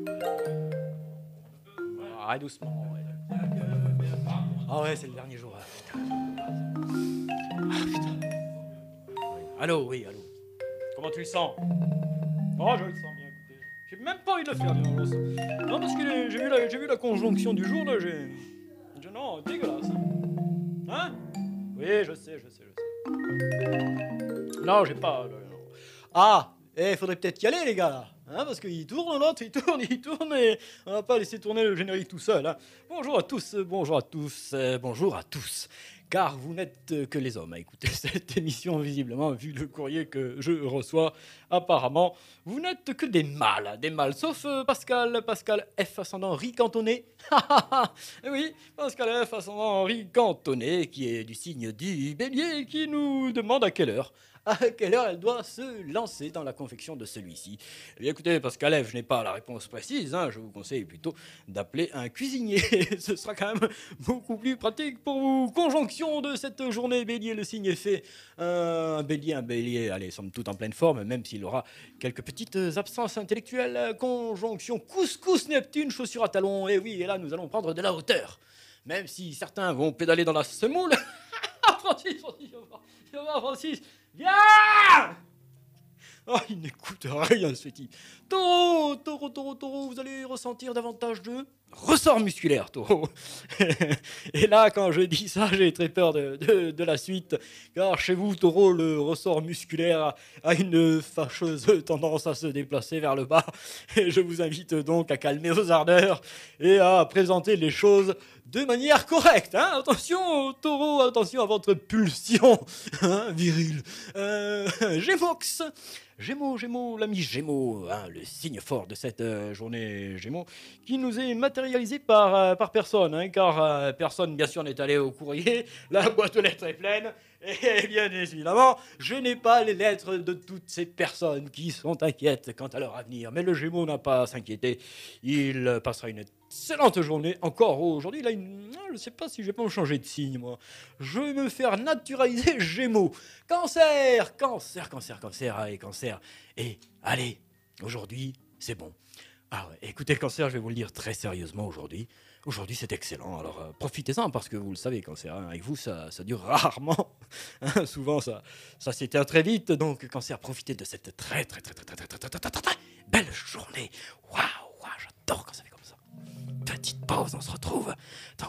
Ah, doucement. Ouais. Ah ouais, c'est le dernier jour. Ah, putain. Ah, putain. Oui. Allô, oui, allô. Comment tu le sens? Oh, je le sens bien, écoutez. J'ai même pas envie de le faire, dis donc, Ross. Non, parce que j'ai vu la conjonction du jour, là, non, dégueulasse. Hein? Oui, je sais. Non, j'ai pas... non. Ah, faudrait peut-être y aller, les gars, là. Hein, parce qu'il tourne, l'autre, il tourne, et on va pas laisser tourner le générique tout seul. Hein. Bonjour à tous, bonjour à tous. Car vous n'êtes que les hommes à écouter cette émission, visiblement, vu le courrier que je reçois. Apparemment, vous n'êtes que des mâles, sauf Pascal F. ascendant Henri Cantonné. Oui, Pascal F. ascendant Henri Cantonné, qui est du signe du bélier, qui nous demande à quelle heure elle doit se lancer dans la confection de celui-ci. Eh bien, écoutez, Pascal F., je n'ai pas la réponse précise, hein, je vous conseille plutôt d'appeler un cuisinier. Ce sera quand même beaucoup plus pratique pour vous. Conjonction de cette journée bélier, le signe est fait. Un bélier, allez, somme toute en pleine forme, même s'il aura quelques petites absences intellectuelles. Conjonction couscous Neptune, chaussures à talons. Et oui, et là, nous allons prendre de la hauteur. Même si certains vont pédaler dans la semoule. Francis, Francis, viens! Oh, il n'écoute rien, ce type. Taureau, vous allez ressentir davantage de ressort musculaire, taureau. Et là, quand je dis ça, j'ai très peur de la suite, car chez vous, taureau, le ressort musculaire a une fâcheuse tendance à se déplacer vers le bas. Et je vous invite donc à calmer vos ardeurs et à présenter les choses de manière correcte. Hein. Attention, taureau, attention à votre pulsion virile. Gémeaux, l'ami Gémeaux, hein, le signe fort de cette journée Gémeaux, qui nous est matérialisé par personne, hein, car personne, bien sûr, n'est allé au courrier, la boîte aux lettres est pleine, et bien évidemment, je n'ai pas les lettres de toutes ces personnes qui sont inquiètes quant à leur avenir. Mais le Gémeaux n'a pas à s'inquiéter, il passera une excellente journée encore aujourd'hui. Là, je ne sais pas si je vais pas me changer de signe, moi. Je vais me faire naturaliser Gémeaux. Cancer. Allez, Cancer. Et allez, aujourd'hui, c'est bon. Ah ouais, écoutez, Cancer, je vais vous le dire très sérieusement aujourd'hui. Aujourd'hui, c'est excellent. Alors, profitez-en parce que vous le savez, Cancer, hein, avec vous, ça dure rarement. Hein, souvent, ça s'éteint très vite. Donc, Cancer, profitez de cette très belle journée. Waouh, j'adore quand ça fait comme ça. Petite pause, on se retrouve dans